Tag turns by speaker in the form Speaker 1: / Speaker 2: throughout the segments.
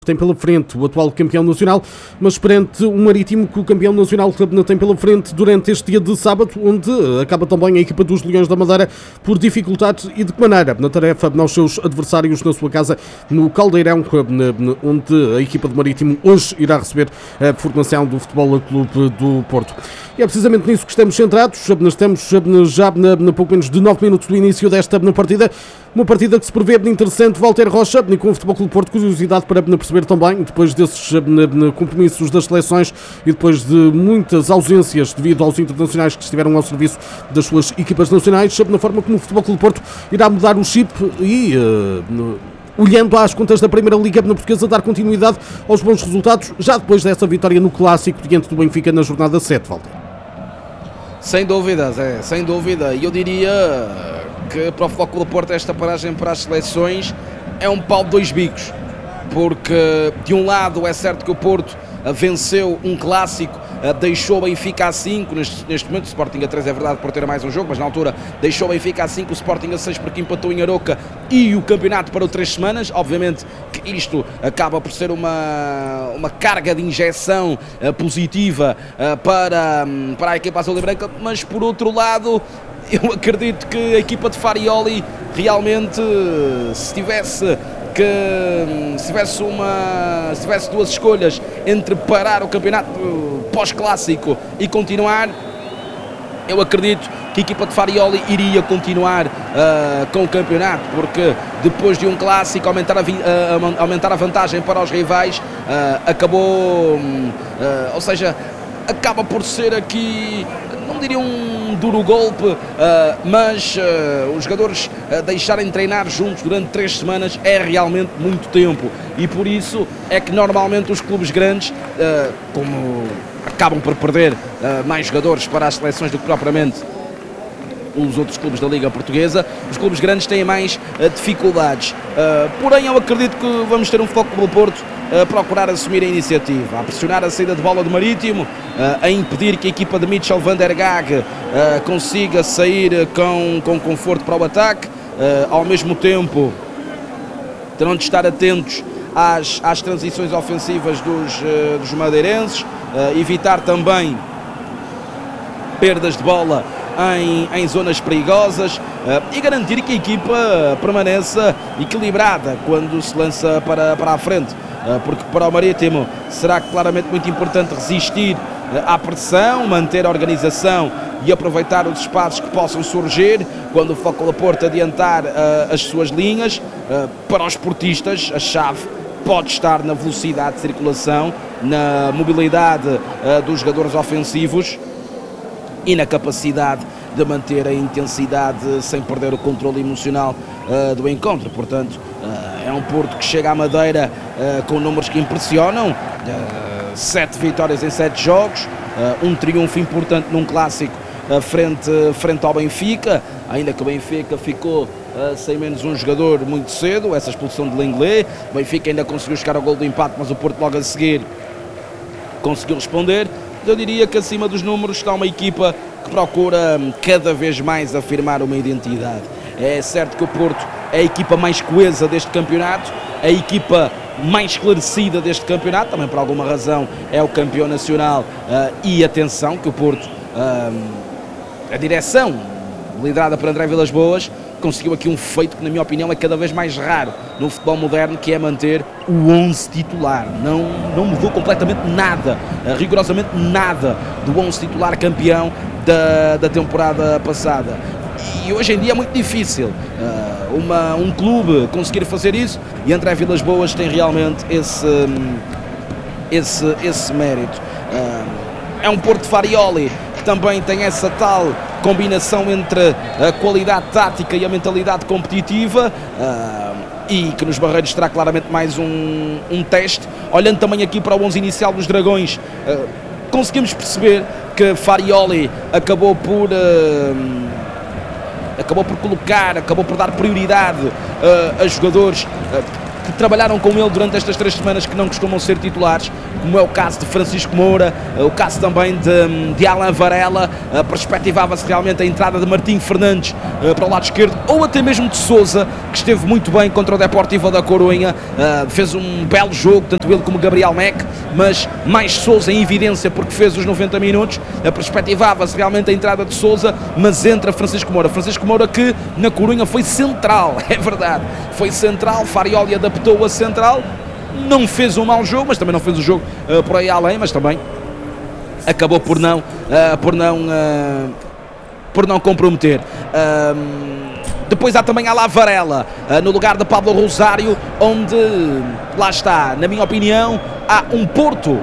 Speaker 1: Tem pela frente o atual campeão nacional, mas perante o Marítimo que o campeão nacional tem pela frente durante este dia de sábado, onde acaba também a equipa dos Leões da Madeira por dificuldades e de que maneira na tarefa aos seus adversários na sua casa no Caldeirão, onde a equipa do Marítimo hoje irá receber a formação do Futebol Clube do Porto. E é precisamente nisso que estamos centrados. Estamos já pouco menos de 9 minutos do início desta partida. Uma partida que se prevê interessante. Walter Rocha, com o Futebol Clube do Porto, curiosidade para perceber também, depois desses compromissos das seleções e depois de muitas ausências devido aos internacionais que estiveram ao serviço das suas equipas nacionais, na forma como o Futebol Clube do Porto irá mudar o chip e... olhando às contas da Primeira Liga Portuguesa, dar continuidade aos bons resultados, já depois dessa vitória no Clássico diante do Benfica na jornada 7, Walter.
Speaker 2: Sem dúvida, Zé, sem dúvida. E eu diria que para o Futebol Clube do Porto esta paragem para as seleções é um pau de dois bicos, porque de um lado é certo que o Porto venceu um Clássico, deixou o Benfica a 5, neste momento o Sporting a 3 é verdade por ter mais um jogo, mas na altura deixou o Benfica a 5, o Sporting a 6 porque empatou em Aroca e o campeonato parou 3 semanas. Obviamente que isto acaba por ser uma carga de injeção positiva para a equipa azul e branca, mas por outro lado eu acredito que a equipa de Farioli realmente, se tivesse duas escolhas entre parar o campeonato pós-clássico e continuar, eu acredito que a equipa de Farioli iria continuar com o campeonato, porque depois de um clássico aumentar a vantagem para os rivais, acaba por ser aqui, não diria um duro golpe, mas os jogadores deixarem de treinar juntos durante 3 semanas é realmente muito tempo, e por isso é que normalmente os clubes grandes, como acabam por perder mais jogadores para as seleções do que propriamente os outros clubes da Liga Portuguesa, os clubes grandes têm mais dificuldades. Porém, eu acredito que vamos ter um Futebol Clube do Porto a procurar assumir a iniciativa, a pressionar a saída de bola do Marítimo, a impedir que a equipa de Mitchell van der Gaag consiga sair com conforto para o ataque. Ao mesmo tempo, terão de estar atentos às transições ofensivas dos madeirenses, evitar também perdas de bola em zonas perigosas, e garantir que a equipa permaneça equilibrada quando se lança para a frente, porque para o Marítimo será claramente muito importante resistir à pressão, manter a organização e aproveitar os espaços que possam surgir quando o Futebol Clube do Porto adiantar as suas linhas. Para os portistas, a chave pode estar na velocidade de circulação, na mobilidade dos jogadores ofensivos e na capacidade de manter a intensidade sem perder o controle emocional do encontro. Portanto, é um Porto que chega à Madeira com números que impressionam, 7 vitórias em 7 jogos, um triunfo importante num clássico frente ao Benfica, ainda que o Benfica ficou sem menos um jogador muito cedo, essa expulsão de Lenglet. O Benfica ainda conseguiu chegar ao gol do empate, mas o Porto logo a seguir conseguiu responder. Eu diria que acima dos números está uma equipa que procura cada vez mais afirmar uma identidade. É certo que o Porto é a equipa mais coesa deste campeonato, a equipa mais esclarecida deste campeonato, também por alguma razão é o campeão nacional, e atenção que o Porto, a direção liderada por André Vilas-Boas, conseguiu aqui um feito que, na minha opinião, é cada vez mais raro no futebol moderno, que é manter o 11 titular. Não mudou completamente nada, rigorosamente nada, do 11 titular campeão da temporada passada. E hoje em dia é muito difícil um clube conseguir fazer isso, e André Vilas-Boas tem realmente esse mérito. É um Porto de Farioli que também tem essa tal combinação entre a qualidade tática e a mentalidade competitiva, e que nos Barreiros terá claramente mais um teste. Olhando também aqui para o 11 inicial dos Dragões, conseguimos perceber que Farioli acabou por dar prioridade a jogadores que trabalharam com ele durante estas 3 semanas que não costumam ser titulares, como é o caso de Francisco Moura, o caso também de Alan Varela. Perspectivava-se realmente a entrada de Martim Fernandes para o lado esquerdo, ou até mesmo de Sousa, que esteve muito bem contra o Deportivo da Coruña, fez um belo jogo, tanto ele como Gabriel Meck, mas mais Sousa em evidência porque fez os 90 minutos. Perspectivava-se realmente a entrada de Sousa, mas entra Francisco Moura que na Coruña foi central, é verdade, foi central. Farioli adaptou a central, não fez um mau jogo, mas também não fez o jogo por aí além, mas também acabou por não comprometer. Depois há também Alan Varela no lugar de Pablo Rosário, onde, lá está, na minha opinião, há um Porto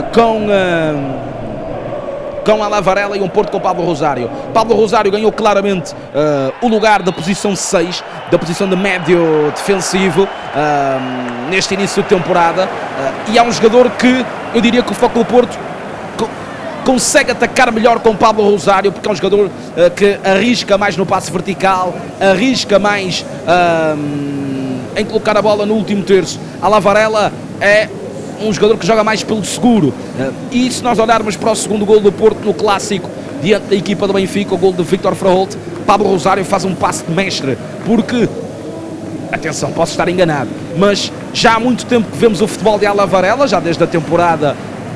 Speaker 2: com Alan Varela e um Porto com Pablo Rosário. Pablo Rosário ganhou claramente o lugar da posição 6, da posição de médio defensivo neste início de temporada, e é um jogador que eu diria que o Futebol Clube do Porto consegue atacar melhor com Pablo Rosário, porque é um jogador que arrisca mais no passe vertical, arrisca mais em colocar a bola no último terço. Alan Varela é um jogador que joga mais pelo seguro, e se nós olharmos para o segundo gol do Porto no clássico diante da equipa do Benfica, o gol de Víctor Fraholt, Pablo Rosário faz um passe de mestre, porque, atenção, posso estar enganado, mas já há muito tempo que vemos o futebol de Alan Varela, já desde a temporada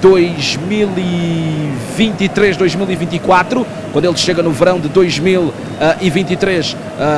Speaker 2: 2023-2024, quando ele chega no verão de 2023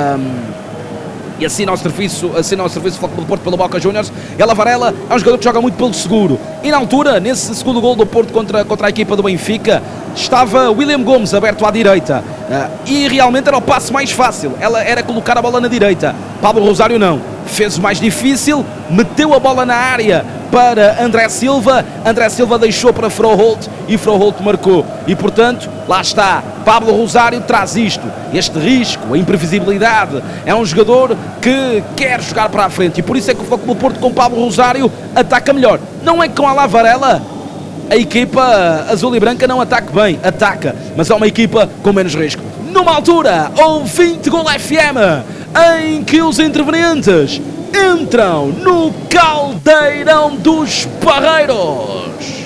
Speaker 2: e assina o serviço do Futebol Clube do Porto pelo Boca Juniors. Alan Varela é um jogador que joga muito pelo seguro, e na altura, nesse segundo gol do Porto contra a equipa do Benfica, estava William Gomes aberto à direita, e realmente era o passe mais fácil, era colocar a bola na direita. Pablo Rosário não, fez o mais difícil, meteu a bola na área para André Silva deixou para Fraholt e Fraholt marcou, e portanto, lá está, Pablo Rosário traz este risco, a imprevisibilidade, é um jogador que quer jogar para a frente, e por isso é que o Futebol Clube do Porto com Pablo Rosário ataca melhor. Não é que com Alan Varela a equipa azul e branca não ataque bem, ataca, mas é uma equipa com menos risco. Numa altura, ouvinte Gol FM, em que os intervenientes entram no caldeirão dos Barreiros.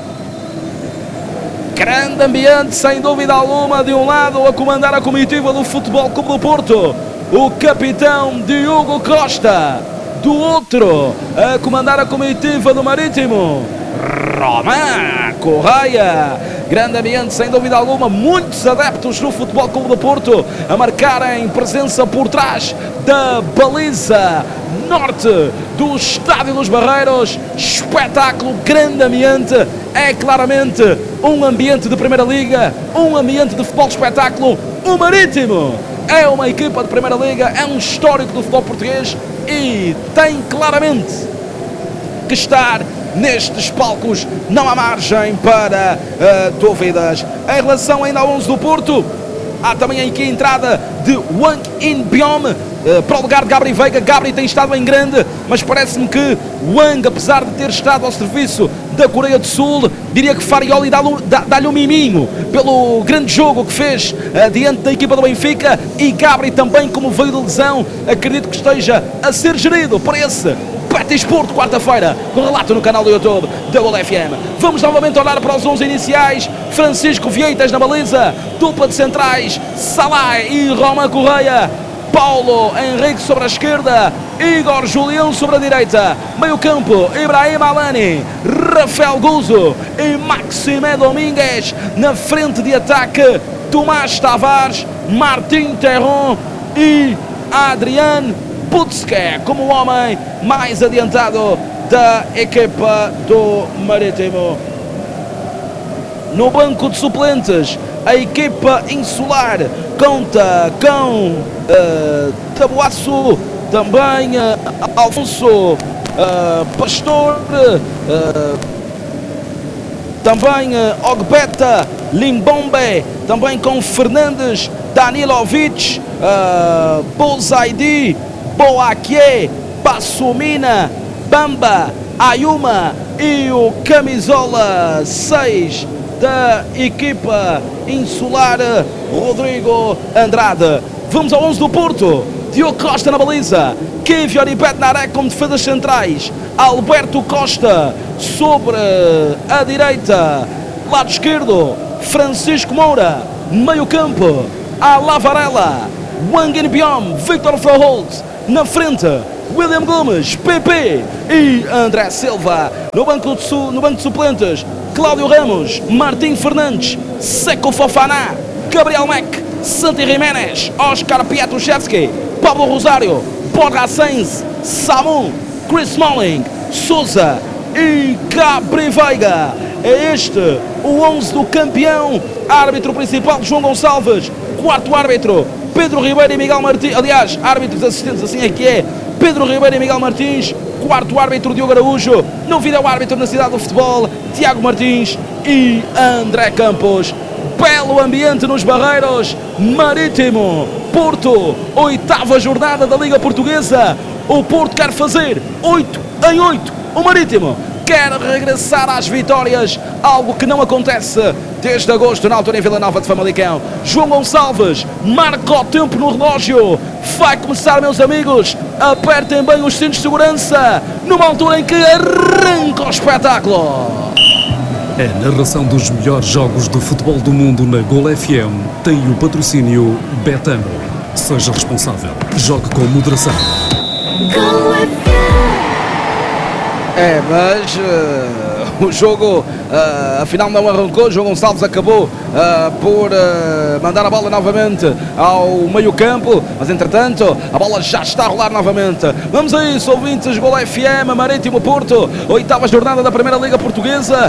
Speaker 2: Grande ambiente, sem dúvida alguma, de um lado a comandar a comitiva do Futebol Clube do Porto, o capitão Diogo Costa, do outro a comandar a comitiva do Marítimo, Román Correia. Grande ambiente, sem dúvida alguma, muitos adeptos do Futebol Clube do Porto a marcarem presença por trás da baliza norte do Estádio dos Barreiros. Espetáculo, grande ambiente, é claramente um ambiente de Primeira Liga, um ambiente de futebol de espetáculo. O Marítimo é uma equipa de Primeira Liga, é um histórico do futebol português e tem claramente que estar nestes palcos, não há margem para dúvidas. Em relação ainda ao 11 do Porto, há também aqui a entrada de Wang In-beom para o lugar de Gabri Veiga. Gabri tem estado em grande, mas parece-me que Wang, apesar de ter estado ao serviço da Coreia do Sul, diria que Farioli dá-lhe um miminho pelo grande jogo que fez diante da equipa do Benfica, e Gabri também, como veio de lesão, acredito que esteja a ser gerido por esse Betis Porto, quarta-feira, com relato no canal do YouTube da Gol FM. Vamos novamente olhar para os 11 iniciais. Francisco Vieitas na baliza, dupla de centrais, Salah e Román Correia, Paulo Henrique sobre a esquerda, Igor Julião sobre a direita, meio campo, Ibrahim Alani, Rafael Guzo e Maxime Domingues. Na frente de ataque, Tomás Tavares, Martim Terron e Adrián Putzke como o homem mais adiantado da equipa do Marítimo. No banco de suplentes, a equipa insular conta com Tabuaço, também Alfonso Pastor, também Ogbeta, Limbombe, também com Fernandes, Danilovic, Bozaidi, Boakie, Bassumina, Bamba, Ayuma e o camisola 6 da equipa insular, Rodrigo Andrade. Vamos ao 11 do Porto. Diogo Costa na baliza, Kivior e Bednarek como defesas centrais, Alberto Costa sobre a direita, lado esquerdo, Francisco Moura, meio campo, Alain Varela, Wang Biom, Victor Froholt, na frente, William Gomes, PP e André Silva. No banco de suplentes, Cláudio Ramos, Martim Fernandes, Seco Fofana, Gabriel Mac, Santi Jiménez, Oscar Piatuszewski, Pablo Rosário, Borja Sainz, Samu, Chris Smalling, Sousa e Capri Veiga. É este o 11 do campeão. Árbitro principal João Gonçalves, quarto árbitro Pedro Ribeiro e Miguel Martins, aliás, árbitros assistentes, assim é que é, Pedro Ribeiro e Miguel Martins, quarto árbitro Diogo Araújo, no vídeo árbitro na Cidade do Futebol, Tiago Martins e André Campos. Belo ambiente nos Barreiros, Marítimo, Porto, oitava jornada da Liga Portuguesa. O Porto quer fazer 8 em 8, o Marítimo quer regressar às vitórias, algo que não acontece desde agosto na altura em Vila Nova de Famalicão. João Gonçalves marca o tempo no relógio. Vai começar, meus amigos, apertem bem os cintos de segurança, numa altura em que arranca o espetáculo.
Speaker 3: A narração dos melhores jogos do futebol do mundo na Gol FM tem o patrocínio Betano. Seja responsável. Jogue com moderação.
Speaker 4: Gol FM.
Speaker 2: Mas o jogo afinal não arrancou. João Gonçalves acabou por mandar a bola novamente ao meio campo, mas entretanto a bola já está a rolar novamente. Vamos a isso, ouvintes, Gol FM, Marítimo Porto, oitava jornada da Primeira Liga Portuguesa.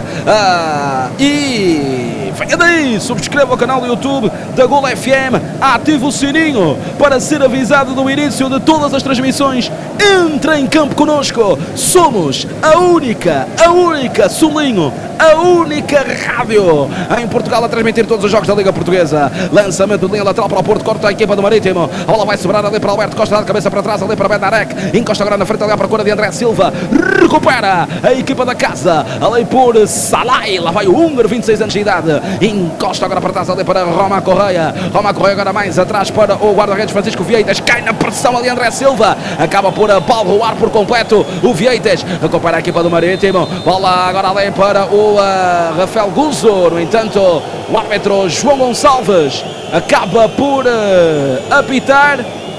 Speaker 2: E venha daí, subscreva o canal do YouTube da Gol FM, ative o sininho para ser avisado do início de todas as transmissões. Entre em campo connosco, somos a única Solinho, a única rádio em Portugal a transmitir todos os jogos da Liga Portuguesa. Lançamento de linha lateral para o Porto, corta a equipa do Marítimo, a bola vai sobrar ali para Alberto Costa, de cabeça para trás ali para Bednarek, encosta agora na frente ali à procura de André Silva, recupera a equipa da casa, ali por Salai, lá vai o húngaro, 26 anos de idade, encosta agora para trás ali para Roma Correia agora mais atrás para o guarda-redes Francisco Vieites, cai na pressão ali André Silva, acaba por palroar por completo o Vieites, recupera a equipa do Marítimo, bola agora ali para o Rafael Guzo. No entanto, o árbitro João Gonçalves acaba por apitar.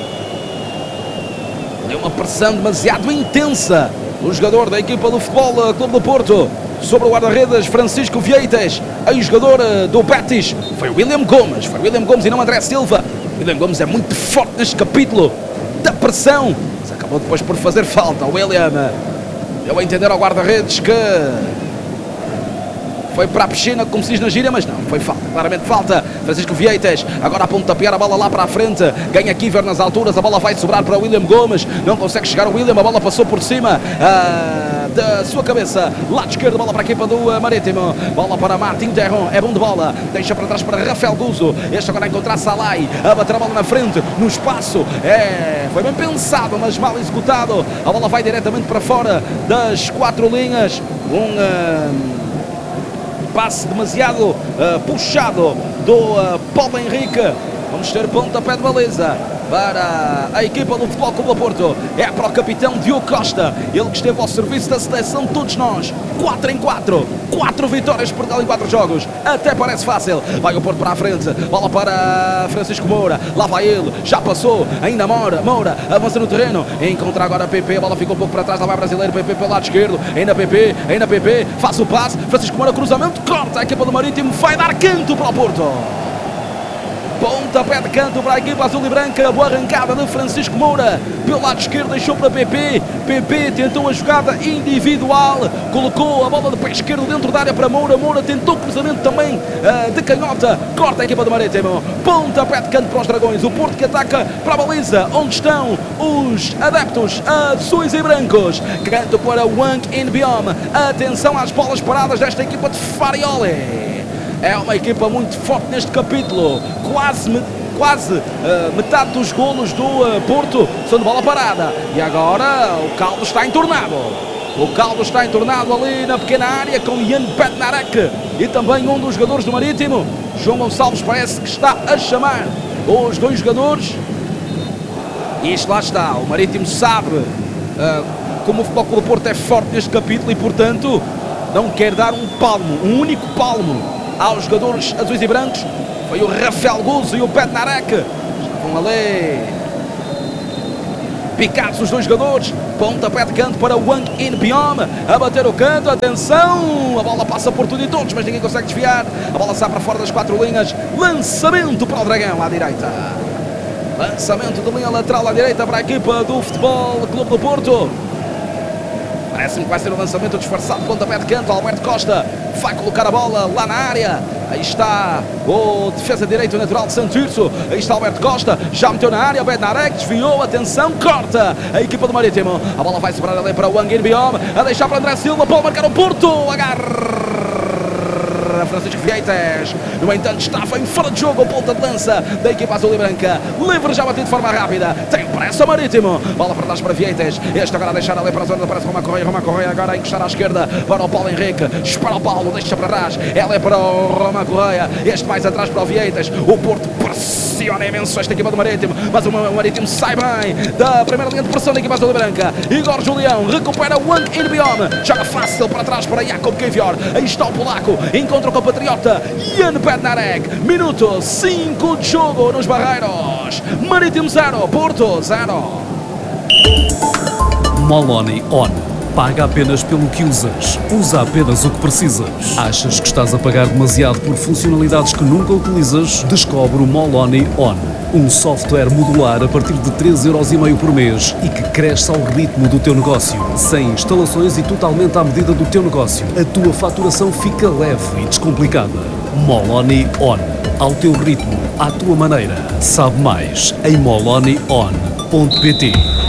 Speaker 2: É uma pressão demasiado intensa. O jogador da equipa do Futebol Clube do Porto sobre o guarda-redes Francisco Vieites, ex-jogador do Betis, foi William Gomes e não André Silva. William Gomes é muito forte neste capítulo da pressão, mas acabou depois por fazer falta. O William deu a entender ao guarda-redes que foi para a piscina, como se diz na gíria, mas não, foi falta, claramente falta. Francisco Vieites, agora a pontapear a bola lá para a frente, ganha Kiver nas alturas, a bola vai sobrar para William Gomes, não consegue chegar o William, a bola passou por cima da sua cabeça, lado esquerdo, bola para a equipa do Marítimo, bola para Martim Terron, é bom de bola, deixa para trás para Rafael Guzo, este agora a encontrar Salai, a bater a bola na frente, no espaço, foi bem pensado, mas mal executado, a bola vai diretamente para fora das quatro linhas, passe demasiado puxado do Paulo Henrique. Vamos ter pontapé de baliza para a equipa do Futebol Clube do Porto. É para o capitão Diogo Costa, ele que esteve ao serviço da seleção de todos nós. 4 em 4, 4 vitórias de Portugal em 4 jogos, até parece fácil. Vai o Porto para a frente, bola para Francisco Moura, lá vai ele, já passou, ainda Moura avança no terreno, encontra agora PP, a bola ficou um pouco para trás, lá vai brasileiro, PP pelo lado esquerdo, ainda PP, faz o passe, Francisco Moura, cruzamento, corta a equipa do Marítimo, vai dar canto para o Porto. Pontapé de canto para a equipa azul e branca, boa arrancada de Francisco Moura, pelo lado esquerdo deixou para PP, tentou a jogada individual, colocou a bola de pé esquerdo dentro da área para Moura tentou cruzamento também de canhota, corta a equipa do Marítimo, pontapé de canto para os Dragões, o Porto que ataca para a baliza, onde estão os adeptos azuis e brancos, canto para Wang Biom, atenção às bolas paradas desta equipa de Farioli. É uma equipa muito forte neste capítulo, quase metade dos golos do Porto são de bola parada, e agora o caldo está entornado. Ali na pequena área com Ian Bednarek e também um dos jogadores do Marítimo. João Gonçalves parece que está a chamar os dois jogadores Isto lá está, o Marítimo sabe como o Futebol Clube do Porto é forte neste capítulo e, portanto, não quer dar um palmo, um único palmo aos jogadores azuis e brancos. Foi o Rafael Guzo e o Bednarek. Estavam ali picados os dois jogadores. Pontapé de canto para o Wang In-beom, a bater o canto, atenção, a bola passa por tudo e todos, mas ninguém consegue desviar. A bola sai para fora das 4 linhas. Lançamento para o Dragão à direita. Lançamento de linha lateral à direita para a equipa do Futebol Clube do Porto. Parece-me que vai ser o lançamento disfarçado. Pontapé de canto, Alberto Costa vai colocar a bola lá na área. Aí está o defesa direito natural de Santurço. Aí está Alberto Costa, já meteu na área. Bednarek desviou, atenção, corta a equipa do Marítimo. A bola vai sobrar ali para o Wang In-beom, a deixar para André Silva, pode marcar o Porto. Agarra Francisco Vieites. No entanto, estava em fora de jogo o ponta de lança da equipa azul e branca. Livre, já batido de forma rápida. Tem pressa o Marítimo. Bola para trás para Vieites. Este agora a deixar ali para a zona. Aparece Roma Correia. Roma Correia agora a encostar à esquerda para o Paulo Henrique. Espera o Paulo, deixa para trás. Ela é para o Roma Correia. Este mais atrás para o Vieites. O Porto pressiona imenso esta equipa do Marítimo. Mas o Marítimo sai bem da primeira linha de pressão da equipa azul e branca. Igor Julião recupera o Wang In-beom. Joga fácil para trás para Jakub Kiwior. Aí está o polaco. Encontra o compatriota Jan Bednarek. Minuto 5 de jogo nos Barreiros. Marítimo 0, Porto 0.
Speaker 3: Moloni On. Paga apenas pelo que usas. Usa apenas o que precisas. Achas que estás a pagar demasiado por funcionalidades que nunca utilizas? Descobre o Moloni On. Um software modular a partir de 3,5€ por mês e que cresce ao ritmo do teu negócio. Sem instalações e totalmente à medida do teu negócio. A tua faturação fica leve e descomplicada. Moloni On. Ao teu ritmo, à tua maneira. Sabe mais em molonion.pt.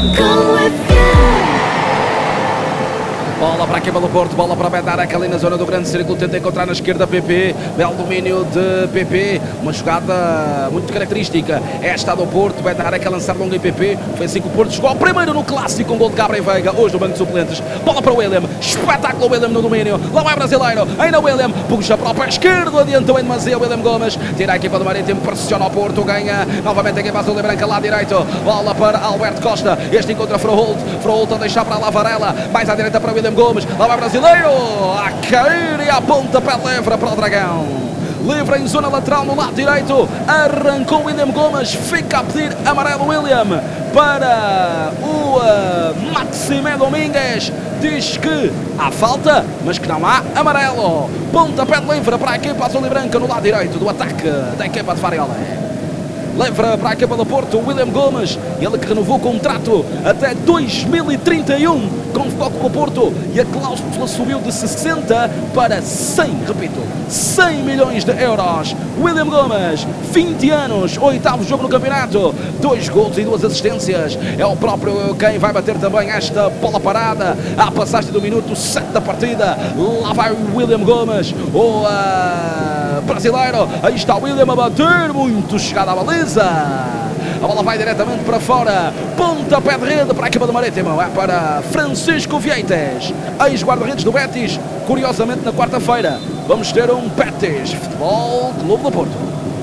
Speaker 2: Bola para a equipa do Porto, bola para Bednarek ali na zona do grande círculo, tenta encontrar na esquerda PP, belo domínio de PP, uma jogada muito característica, esta do Porto, Bednarek a lançar longo em PP, foi assim que o Porto jogou primeiro no clássico, um gol de Gabriel Veiga, hoje no banco de suplentes, bola para o William, espetáculo William no domínio, lá vai brasileiro, ainda o William, puxa para o pé esquerdo, adiantou em demasia o William Gomes, tira a equipa do Marítimo, pressiona o Porto, ganha novamente a equipa azul e branca lá direito, bola para Alberto Costa, este encontra Froholt a deixar para lá Varela, mais à direita para William Gomes, lá vai brasileiro, a cair e a pontapé livre para o Dragão. Livre em zona lateral no lado direito, arrancou William Gomes, fica a pedir amarelo William para o Maximé Domingues, diz que há falta, mas que não há amarelo. Pontapé livre para a equipa azul e branca no lado direito do ataque da equipa de Fariola. Leva para a equipa do Porto William Gomes, ele que renovou o contrato até 2031 com o Futebol Clube do Porto e a cláusula subiu de 60 para 100, repito, 100 milhões de euros. William Gomes, 20 anos, 8º jogo no campeonato, 2 gols e 2 assistências. É o próprio quem vai bater também esta bola parada à passagem do minuto 7 da partida. Lá vai o William Gomes, o brasileiro, aí está o William a bater, muito chegada à baliza. A bola vai diretamente para fora. Pontapé de rede para a equipa do Marítimo. É para Francisco Vieites, ex-guarda-redes do Betis. Curiosamente, na quarta-feira vamos ter um Betis Futebol Clube do Porto.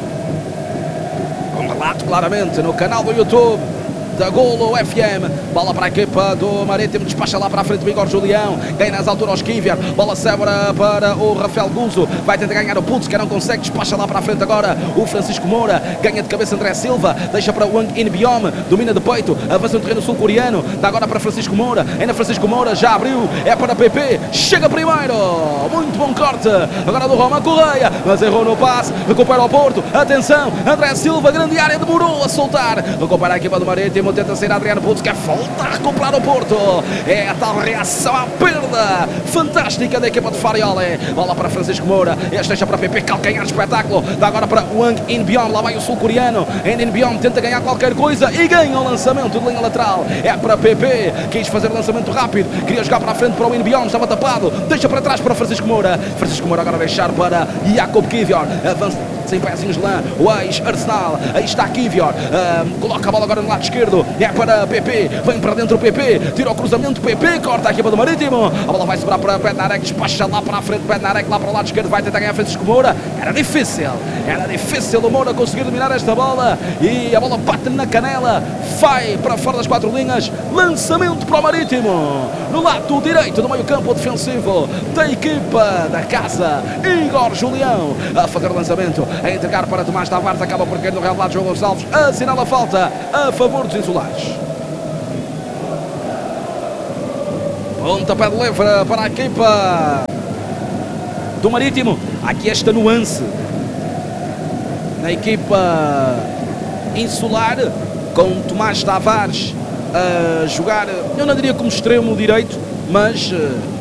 Speaker 2: Um relato claramente no canal do YouTube da Golo FM, bola para a equipa do Marítimo, despacha lá para a frente o Igor Julião, ganha nas alturas o Kiwior, bola sobra para o Rafael Guzo, vai tentar ganhar o Putz, que não consegue, despacha lá para a frente agora o Francisco Moura, ganha de cabeça André Silva, deixa para o Wang In-beom, domina de peito, avança no terreno sul-coreano, dá agora para Francisco Moura, ainda Francisco Moura, já abriu, é para PP, chega primeiro, muito bom corte, agora do Roma Correia, mas errou no passe, recupera o Porto, atenção, André Silva, grande área, demorou a soltar, recupera a equipa do Marítimo, tenta sair Adriano Putz, que volta a recuperar o Porto. É a tal reação à perda fantástica da equipa de Fariola. Bola para Francisco Moura, este deixa para PP, calcanhar espetáculo, dá agora para Wang In-beom, lá vai o sul-coreano. In-beom tenta ganhar qualquer coisa e ganha o lançamento de linha lateral. É para PP, quis fazer o lançamento rápido, queria jogar para a frente para o In-beom, estava tapado, deixa para trás para Francisco Moura. Francisco Moura agora deixar para Jakub Kiwior, avança em pezinhos de lã, o ex-Arsenal. Aí está Kivior, coloca a bola agora no lado esquerdo, é para PP, vem para dentro o PP, tira o cruzamento, PP, corta a equipa do Marítimo, a bola vai sobrar para Bednarek, despacha lá para a frente, Bednarek lá para o lado esquerdo, vai tentar ganhar Francisco Moura. Era difícil o Moura conseguir dominar esta bola, e a bola bate na canela, vai para fora das 4 linhas, lançamento para o Marítimo, no lado direito do meio campo defensivo da equipa da casa. Igor Julião a fazer o lançamento, a entregar para Tomás Tavares, acaba por cair no real lado de João Gonçalves, assinala a falta a favor dos insulares. Pontapé de livre para a equipa do Marítimo. Aqui esta nuance na equipa insular, com Tomás Tavares a jogar, eu não diria como extremo direito, mas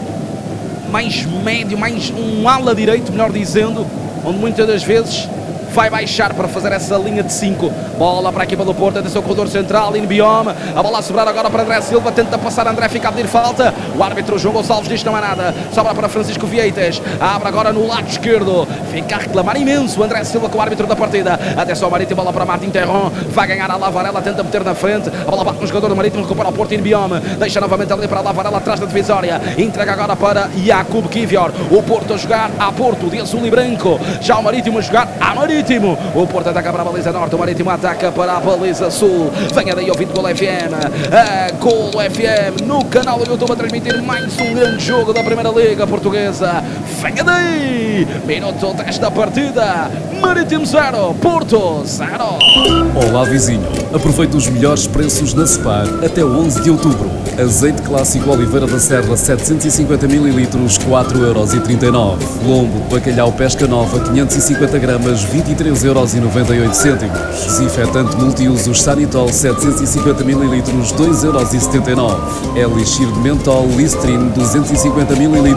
Speaker 2: mais médio, mais um ala direito, melhor dizendo, onde muitas das vezes vai baixar para fazer essa linha de 5. Bola para a equipa do Porto, atenção, corredor central, Inbiome, a bola a sobrar agora para André Silva, tenta passar, André fica a pedir falta, o árbitro João Gonçalves diz que não há nada, sobra para Francisco Vieites, abre agora no lado esquerdo, fica a reclamar imenso André Silva com o árbitro da partida, atenção ao Marítimo, bola para Martin Terron, vai ganhar a Lavarela, tenta meter na frente, a bola bate no jogador do Marítimo, recupera o Porto, Inbiome, deixa novamente ali para a Lavarela, atrás da divisória, entrega agora para Jakub Kivior, o Porto a jogar a Porto, de azul e branco, já o Marítimo a jogar a Marítimo, o Porto ataca para a baliza norte, o Marítimo ataca para a baliza sul. Venha daí ouvindo Gol FM, a Gol FM no canal do YouTube a transmitir mais um grande jogo da Primeira Liga Portuguesa. Venha daí, minuto desta partida, Marítimo 0, Porto 0.
Speaker 3: Olá vizinho, aproveite os melhores preços na Spar até 11 de outubro. Azeite clássico Oliveira da Serra 750 ml, 4,39€. Lombo de bacalhau Pesca Nova 550 gramas, 23,98€. Desinfetante multiusos Sanitol 750 ml, 2,79€. Elixir de mentol Listerine 250 ml,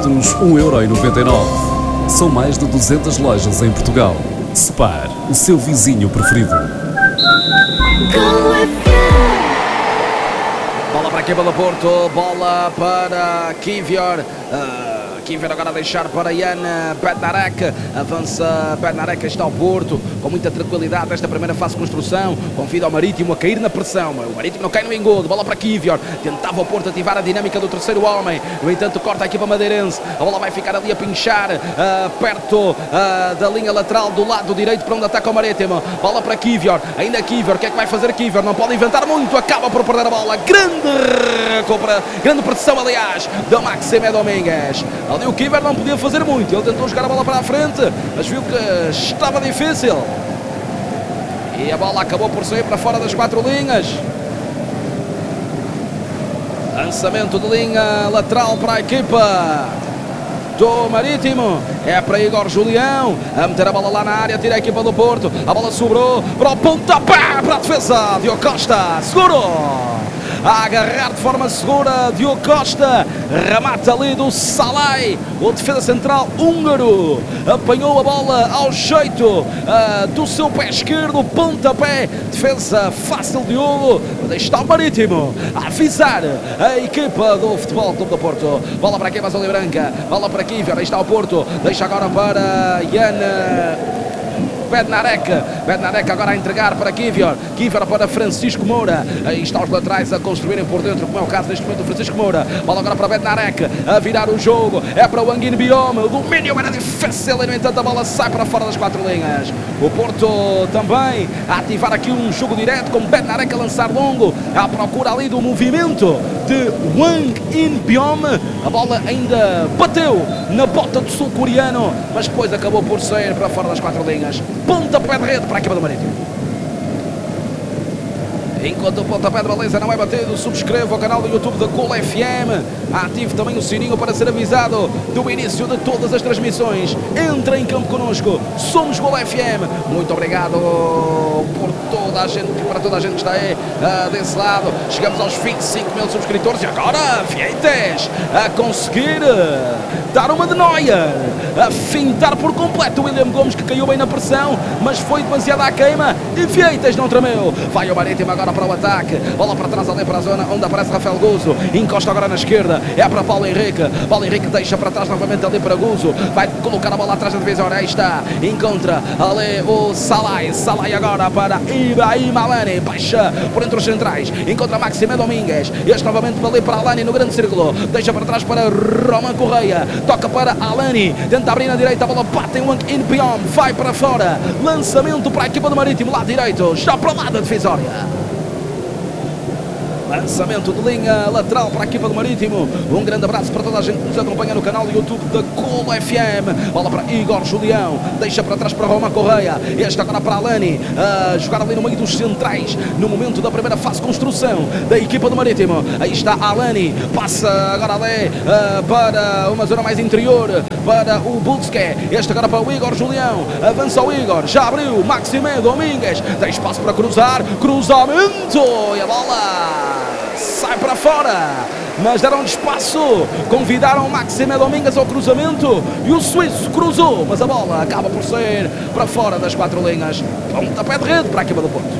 Speaker 3: 1,99€. São mais de 200 lojas em Portugal. Spar, o seu vizinho preferido.
Speaker 4: Go FM.
Speaker 2: Bola para a equipa do Porto, bola para Kivior. Kivior agora a deixar para Jan Bednarek, avança Bednarek, está ao Porto, com muita tranquilidade esta primeira fase de construção, convida ao Marítimo a cair na pressão, o Marítimo não cai no engodo, bola para Kivior, tentava o Porto ativar a dinâmica do terceiro homem, no entanto corta a equipa madeirense, a bola vai ficar ali a pinchar, perto da linha lateral do lado direito para onde ataca o Marítimo, bola para Kivior, ainda Kivior, o que é que vai fazer Kivior? Não pode inventar muito, acaba por perder a bola, grande pressão aliás, do Maxime Domingues. Ali o Kivior não podia fazer muito, ele tentou jogar a bola para a frente, mas viu que estava difícil. E a bola acabou por sair para fora das 4 linhas. Lançamento de linha lateral para a equipa do Marítimo. É para Igor Julião a meter a bola lá na área, tira a equipa do Porto. A bola sobrou para o pontapé, para a defesa. Diogo Costa, seguro. A agarrar de forma segura Diogo Costa, remata ali do Salai, o defesa central húngaro, apanhou a bola ao jeito do seu pé esquerdo, pontapé, defesa fácil de Diogo, está o Marítimo a avisar a equipa do Futebol Clube do Porto. Bola para a equipa azul e branca, bola para Kivior, aí está o Porto, deixa agora para Jan Bednarek agora a entregar para Kivior para Francisco Moura, aí está os laterais a construírem por dentro, como é o caso neste momento do Francisco Moura, bola agora para Bednarek a virar o jogo, é para o Wang Biome, o domínio era difícil e no entanto a bola sai para fora das 4 linhas. O Porto também a ativar aqui um jogo direto com Bednarek a lançar longo, à procura ali do movimento de Wang Biome, a bola ainda bateu na bota do sul-coreano, mas depois acabou por sair para fora das 4 linhas. Pontapé de rede para a equipa do Marítimo. Enquanto o pontapé de baliza não é batido, subscreva o canal do YouTube da Gol FM, ative também o sininho para ser avisado do início de todas as transmissões. Entre em campo connosco, somos Gol FM. Muito obrigado por toda a gente, para toda a gente que está aí desse lado. Chegamos aos 25 mil subscritores e agora Vieites a conseguir dar uma de Neuer a fintar por completo o William Gomes, que caiu bem na pressão, mas foi demasiado à queima e Vieitas não tremeu. Vai o Marítimo agora para o ataque, bola para trás ali para a zona onde aparece Rafael Guzo, encosta agora na esquerda, é para Paulo Henrique deixa para trás novamente ali para Guzo, vai colocar a bola atrás da divisória, aí está, encontra ali o Salai agora para Ibrahim Alani, baixa por entre os centrais, encontra Maxime Domingues, este novamente ali para Alani no grande círculo, deixa para trás para Roman Correia, toca para Alani, tenta abrir na direita, a bola bate em Wang In-Pion, vai para fora, lançamento para a equipa do Marítimo, lado direito, já para lá da divisória. Lançamento de linha lateral para a equipa do Marítimo. Um grande abraço para toda a gente que nos acompanha no canal do YouTube da Colo FM. Bola para Igor Julião, deixa para trás para Roma Correia, este agora para Alani, a jogar ali no meio dos centrais no momento da primeira fase de construção da equipa do Marítimo. Aí está Alani, passa agora ali para uma zona mais interior, para o Butske, este agora para o Igor Julião, avança o Igor, já abriu Maxime Domingues, tem espaço para cruzar, cruzamento e a bola sai para fora, mas deram espaço, convidaram o Maxime Domingues ao cruzamento e o suíço cruzou, mas a bola acaba por sair para fora das quatro linhas. Pontapé de rede para a equipa do Porto.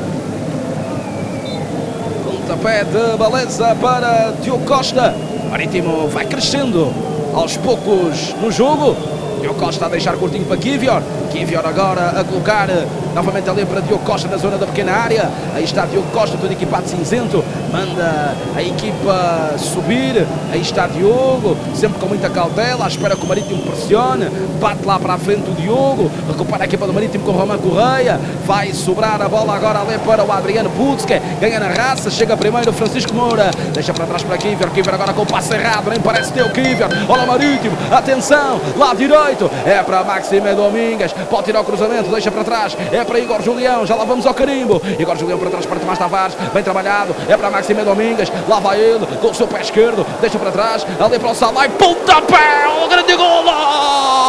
Speaker 2: Pontapé de beleza para Diogo Costa. Marítimo vai crescendo aos poucos no jogo. Diogo Costa a deixar curtinho para Kivior agora a colocar novamente ali para Diogo Costa na zona da pequena área. Aí está Diogo Costa, todo equipado cinzento, manda a equipa subir. Aí está Diogo, sempre com muita cautela, à espera que o Marítimo pressione, bate lá para a frente o Diogo, recupera a equipa do Marítimo com o Roman Correia, vai sobrar a bola agora ali para o Adriano Butske, ganha na raça, chega primeiro o Francisco Moura, deixa para trás para Kivior agora com o passe errado, nem parece ter o Kivior, olha o Marítimo, atenção, lado direito, é para Maxime Domingues, pode tirar o cruzamento, deixa para trás, é para Igor Julião, já lá vamos ao carimbo, Igor Julião para trás para Tomás Tavares, bem trabalhado, é para Maxime Domingues, lá vai ele, com o seu pé esquerdo, deixa para trás, ali para o Salai, pontapé, o grande golo!